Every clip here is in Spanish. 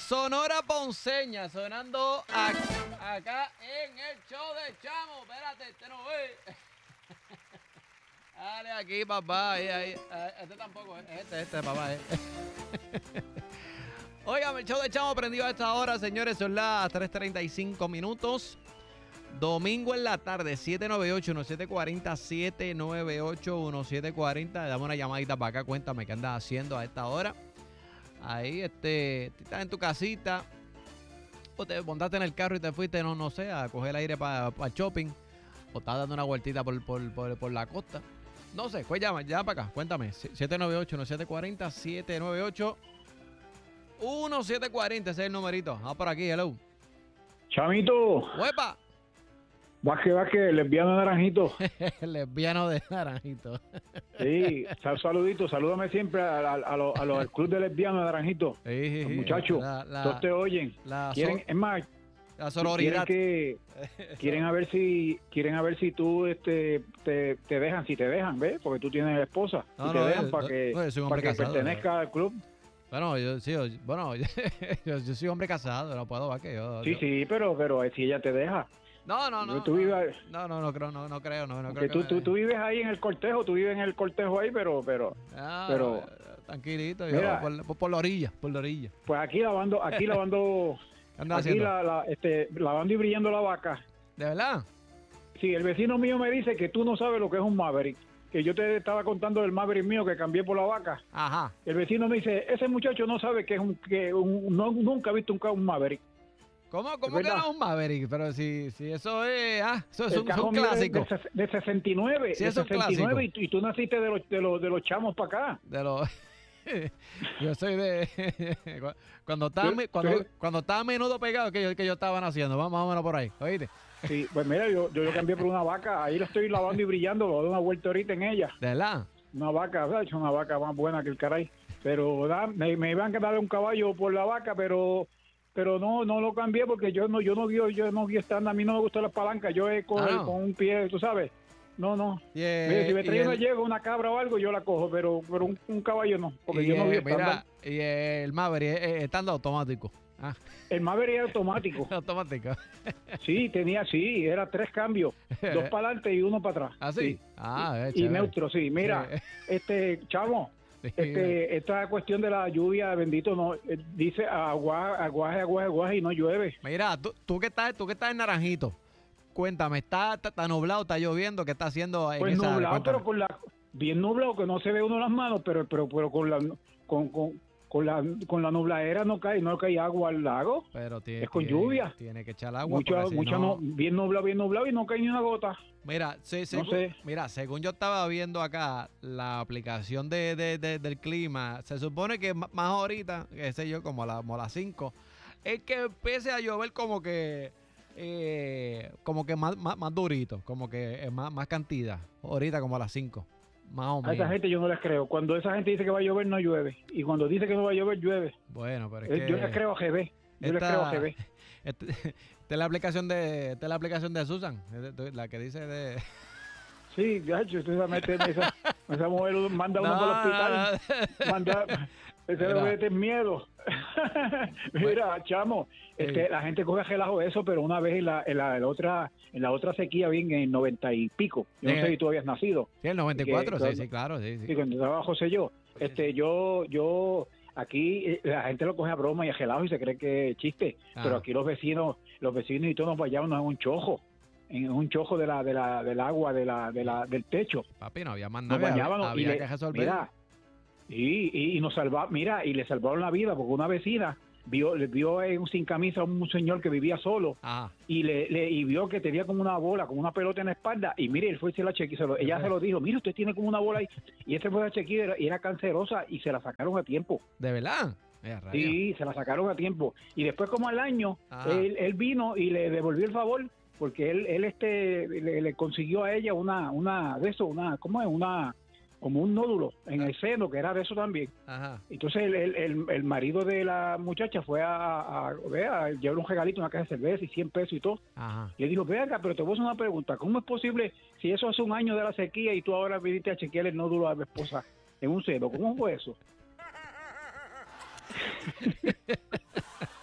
Sonora Ponceña sonando acá en el show de Chamo. Espérate, este no ve. Dale aquí, papá. Ahí. Este tampoco, este, papá. Óigame, el show de Chamo prendido a esta hora, señores. Son las 3:35 minutos. Domingo en la tarde, 798-1740, 798-1740. Dame una llamadita para acá, cuéntame qué andas haciendo a esta hora. Ahí, estás en tu casita, o te montaste en el carro y te fuiste, no sé, a coger el aire para el shopping, o estás dando una vueltita por la costa. No sé, pues llama para acá, cuéntame. 798-1740, 798-1740, ese es el numerito. Vamos por aquí, hello. Chamito. ¡Huepa! Vázquez, lesbiano de Naranjito. Lesbiano de Naranjito. Sí, saludito, salúdame siempre al club de lesbianos de Naranjito. Sí, los muchachos, todos te oyen. Es más, la sororidad. Quieren a ver si tú te dejan, si te dejan, ¿ves? Porque tú tienes esposa. No, te dejan para que pertenezca al club. Bueno, yo soy hombre casado, no puedo, Sí, pero si ella te deja. No. Tú vives, no creo. Tú vives ahí en el cortejo, ahí, pero tranquilito, mira, por la orilla. Pues aquí lavando lavando y brillando la vaca. ¿De verdad? Sí, el vecino mío me dice que tú no sabes lo que es un Maverick, que yo te estaba contando del Maverick mío que cambié por la vaca. Ajá. El vecino me dice, ese muchacho no sabe nunca ha visto un Maverick. ¿Cómo que no un Maverick? Pero si eso es, eso es un clásico. De 69, sí, de 69 y tú naciste de los chamos para acá. Yo soy de cuando estaba a menudo pegado que yo estaba naciendo, más o menos por ahí, ¿oíste? Sí, pues mira, yo cambié por una vaca, ahí la estoy lavando y brillando, voy a dar una vuelta ahorita en ella. ¿De verdad? Una vaca, ¿sabes? Una vaca más buena que el caray. Pero me iban a darle un caballo por la vaca, pero no lo cambié porque yo no guío stand, a mí no me gustan las palancas, yo con un pie, tú sabes. No. Mira, si me trae una yegua, una cabra o algo, yo la cojo, pero un caballo no, porque yo no guío stand. Y el Maverick es estándar automático. El Maverick era automático. Automático. Sí, era 3 cambios, 2 para adelante y 1 para atrás. ¿Ah, sí? Y neutro, sí. Mira, Chamo, esta cuestión de la lluvia, bendito, no dice aguaje y no llueve. Mira, tú que estás en Naranjito, cuéntame, ¿está nublado, está lloviendo? ¿Qué está haciendo? Pues nublado, pero bien nublado, que no se ve uno las manos, pero con la nubladera no cae agua al lago. Pero es con lluvia. Tiene que echar agua. Bien nublado y no cae ni una gota. Mira, según yo estaba viendo acá la aplicación del clima, se supone que más ahorita, qué sé yo, como a las 5, es que empiece a llover como que más durito, como que más cantidad. Ahorita como a las 5. Más o menos. A esa gente yo no les creo. Cuando esa gente dice que va a llover, no llueve. Y cuando dice que no va a llover, llueve. Bueno, pero yo les creo a GB. Esta es la aplicación de Susan, la que dice de... Sí, ya, usted se mete en esa mujer, manda uno para el hospital. Ese miedo. Mira, Chamo, la gente coge relajo de eso, pero una vez en la otra sequía, bien en el 90 y pico, yo no sé si tú habías nacido. Sí, el 94, sí, claro. Sí. Sí, cuando estaba José yo, yo aquí la gente lo coge a broma y a relajo y se cree que es chiste, pero aquí los vecinos y todos nos vayábamos en un chojo. En un chojo del agua del techo. Papi, no había más nada, había que resolver. Mira, y nos y le salvaron la vida porque una vecina vio sin camisa a un señor que vivía solo. Ajá. y vio que tenía como una bola, como una pelota en la espalda, y mire, él fue y se la chequeó, ella se lo dijo, mire, usted tiene como una bola ahí, y este fue a chequear y era cancerosa y se la sacaron a tiempo. ¿De verdad? Sí, se la sacaron a tiempo, y después como al año, él vino y le devolvió el favor, porque él le consiguió a ella una de eso, como un nódulo en el seno, que era de eso también. Ajá. Entonces el marido de la muchacha fue a llevar un regalito, una caja de cerveza y 100 pesos y todo. Ajá. Y él dijo, venga, pero te voy a hacer una pregunta, ¿cómo es posible si eso hace un año de la sequía y tú ahora viniste a chequear el nódulo a mi esposa en un seno? ¿Cómo fue eso?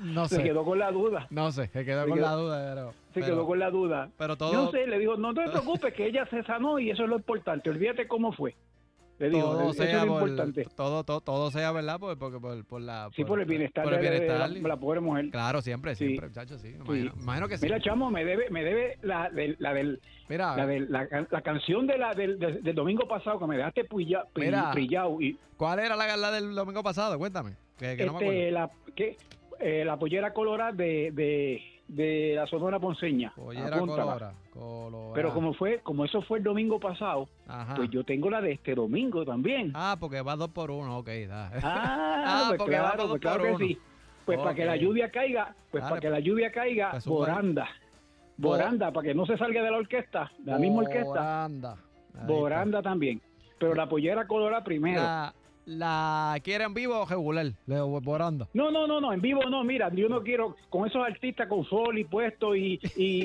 No Se sé. quedó con la duda. No sé, se quedó con la duda, Se quedó con la duda. pero todo, Yo sé, le dijo, no te preocupes, que ella se sanó y eso es lo importante. Olvídate cómo fue. Le dijo, todo eso es sea lo por, importante. todo sea, ¿verdad? Por la, Sí, por el bienestar, por el de bienestar. la pobre mujer. Claro, siempre, Sí. muchachos, sí. Sí. Imagino que sí. Mira, chamo, me debe Mira, la canción del domingo pasado que me dejaste Mira. prillado y ¿cuál era la del domingo pasado? Cuéntame. Que no me acuerdo. la pollera colorada de la Sonora Ponceña. Pollera Apúntala. colora. Pero como eso fue el domingo pasado, Ajá. pues yo tengo la de este domingo también. Porque va 2 por 1, ok. Da. Pues porque va claro, todo pues claro por que uno. sí. Pues para que la Ok. lluvia caiga, Pues zumba. Boranda, para que no se salga de la orquesta, de la misma orquesta. Boranda. Ahí Boranda también. Pero la pollera colorada primero. está. ¿La quieren vivo o regular? Boranda. No, en vivo no, mira, yo no quiero con esos artistas con sol y puesto y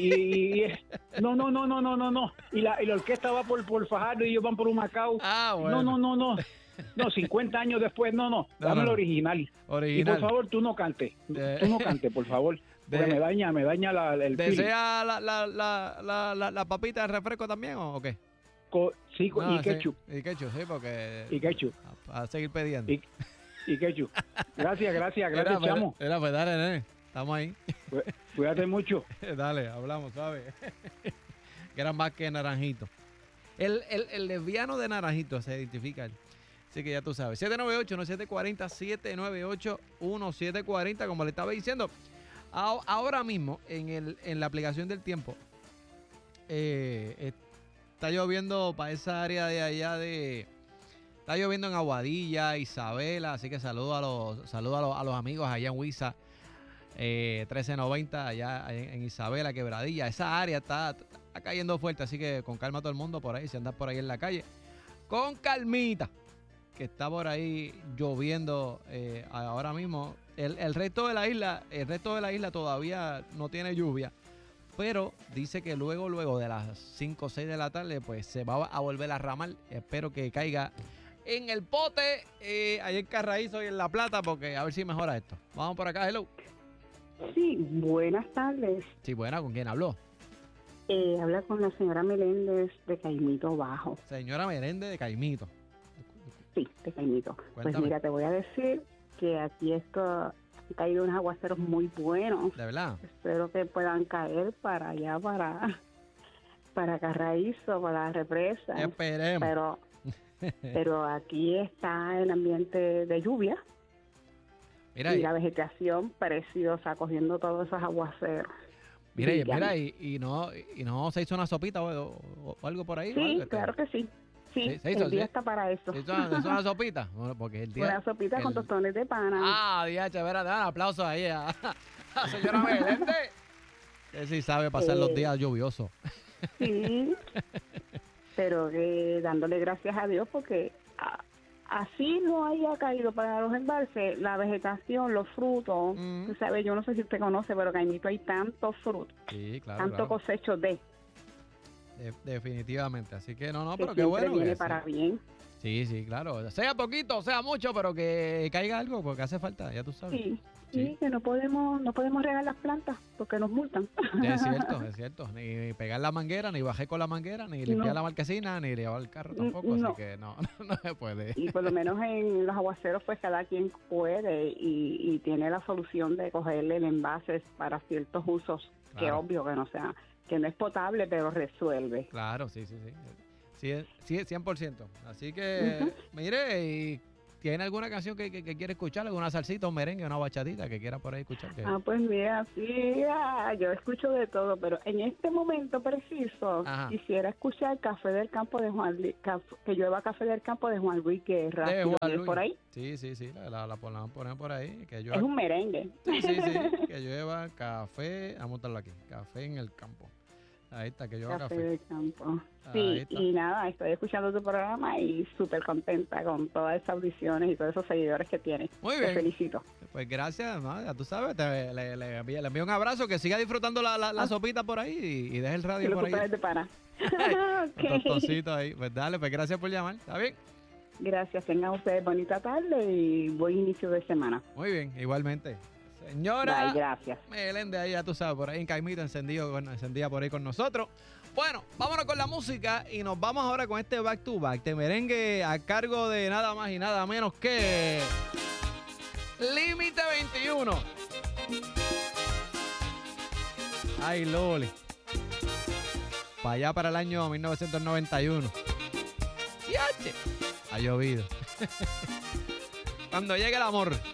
no. Y la orquesta va por Fajardo y ellos van por Humacao. Bueno. No, 50 años después, no. Dame el original. Y Original. por favor, tú no cantes, por favor. Porque me daña el feeling. ¿Desea la papita de refresco también o qué? Sí, y ketchup. Y ketchup, sí, porque... Y ketchup. A seguir pidiendo. Y ketchup. Gracias, Era, chamo. pues dale, nene. Estamos ahí. Cuídate mucho. Dale, hablamos, ¿sabes? Que era más que Naranjito. El lesbiano de Naranjito se identifica. Así que ya tú sabes. 798-1740, 798-1740, como le estaba diciendo. Ahora mismo, en la aplicación del tiempo, está lloviendo para esa área de allá está lloviendo en Aguadilla, Isabela, así que saludo a los amigos allá en Huiza, 1390, allá en Isabela, Quebradilla. Esa área está cayendo fuerte, así que con calma todo el mundo por ahí, si andas por ahí en la calle, con calmita, que está por ahí lloviendo ahora mismo. El resto de la isla todavía no tiene lluvia. Pero dice que luego de las 5 o 6 de la tarde, pues se va a volver a ramar. Espero que caiga en el pote, ahí en Carraízo y en La Plata, porque a ver si mejora esto. Vamos por acá, hello. Sí, buenas tardes. Sí, buena, ¿con quién habló? Habla con la señora Meléndez de Caimito Bajo. Señora Merende de Caimito. Sí, de Caimito. Pues Cuéntame. mira, te voy a decir que aquí han caído unos aguaceros muy buenos. ¿De verdad? Espero que puedan caer para allá, para Carraízo, para la represa. Esperemos. Pero aquí está el ambiente de lluvia. Mira, y la vegetación preciosa, cogiendo todos esos aguaceros. mira, y no se hizo una sopita o algo por ahí. Sí, claro que sí. Sí, el día está para eso. ¿Se hizo una sopita? Bueno, porque el día... Una sopita con tostones de pana. Diache, verá, da un aplauso ahí a señora Meléndez. Que sí sabe pasar los días lluviosos. Sí, pero dándole gracias a Dios porque así no haya caído para los embalses, la vegetación, los frutos. Tú sabes, yo no sé si usted conoce, pero Caimito hay tantos frutos, sí, claro, tanto cosecho definitivamente, así que no, que pero qué bueno. viene Que para sí. bien. Sí, claro. Sea poquito, sea mucho, pero que caiga algo, porque hace falta, ya tú sabes. Sí, que no podemos regar las plantas porque nos multan. Es cierto. Ni pegar la manguera, ni bajé con la manguera, ni limpiar la marquesina, ni llevar el carro tampoco, así que no se puede. Y por lo menos en los aguaceros, pues cada quien puede y tiene la solución de cogerle el envase para ciertos usos, Claro. que obvio que no sea, que no es potable, pero resuelve. Claro, sí. Sí, 100%. Así que, mire, y ¿tiene alguna canción que quiere escuchar? ¿Alguna salsita, un merengue, una bachatita que quiera por ahí escuchar? Pues mira, sí, yo escucho de todo, pero en este momento preciso quisiera escuchar Café del Campo de Juan Luis, que llueva Café del Campo de Juan Luis Guerra. De Juan Luis. ¿Por ahí? Sí, la ponen por ahí. Que Es un merengue. Sí, que llueva café, vamos a montarlo aquí, Café en el Campo. Ahí está, que llueva Café café. del Campo. Ahí Sí, está. y nada, estoy escuchando tu programa y súper contenta con todas esas audiciones y todos esos seguidores que tienes. Muy bien. Te felicito. Pues gracias, ¿no? Ya tú sabes, le envío un abrazo, que siga disfrutando la sopita por ahí y deje el Que radio lo por ahí. superes de pana. Un tostoncito ahí. Pues dale, pues gracias por llamar. ¿Está bien? Gracias, tengan ustedes bonita tarde y buen inicio de semana. Muy bien, igualmente. Señora Bye, gracias. Meléndez, ahí ya tú sabes, por ahí en Caimito encendida por ahí con nosotros. Bueno, vámonos con la música y nos vamos ahora con este back to back de merengue a cargo de nada más y nada menos que Límite 21. Ay, Loli. Para allá para el año 1991. ¡Yache! Ha llovido. Cuando llegue el amor.